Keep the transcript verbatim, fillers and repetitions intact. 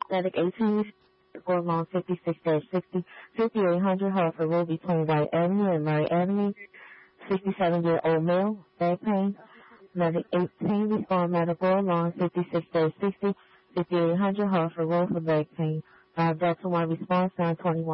Medic eighteen for long fifty-six sixty, fifty-eight hundred Hartford Road between White Avenue and Murray Avenue. sixty-seven-year-old male, back pain. Medic eighteen respond medical long fifty-six sixty, fifty-eight hundred Hartford Road for back pain. five Delta one response nine twenty-one.